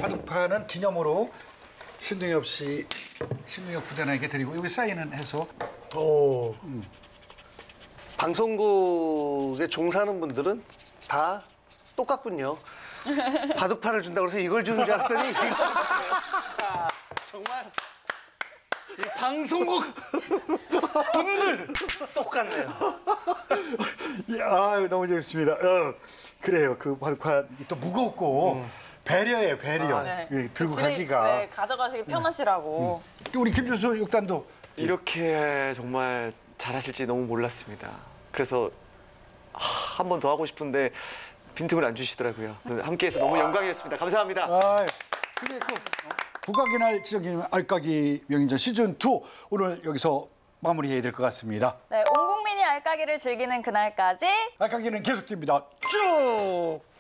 바둑판은 기념으로 신동엽 씨, 신동엽 부대장에게 드리고 여기 사인은 해서. 오. 방송국에 종사하는 분들은 다 똑같군요. 바둑판을 준다고 해서 이걸 주는 줄 알았더니 이거 정말 이 방송국 분들 똑같네요. 아, 너무 재밌습니다. 그래요. 그 바둑판이 또 무겁고 배려예요, 배려. 네. 예, 들고 집에, 가기가. 네, 가져가시기 편하시라고. 또 우리 김준수 육단도 이렇게 정말 잘하실지 너무 몰랐습니다. 그래서 한 번 더 하고 싶은데 빈틈을 안 주시더라고요. 함께해서 너무 영광이었습니다. 감사합니다. 아, 근데 그 국악의 날 지정기념 알까기 명인전 시즌 2 오늘 여기서 마무리해야 될 것 같습니다. 네, 온 국민이 알까기를 즐기는 그날까지 알까기는 계속됩니다. 쭉.